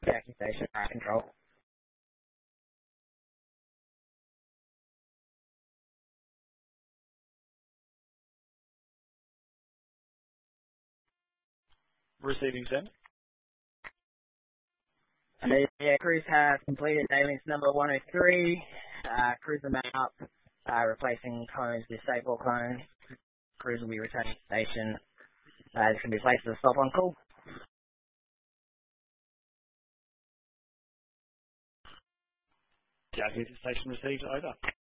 Jackie Station, control. Receiving send. Yeah, crews have completed Aliens number 103. Crews them out, replacing cones with staple cones. Crews will be returning to station. This can be placed as a stop on call. Jackie to station received, over.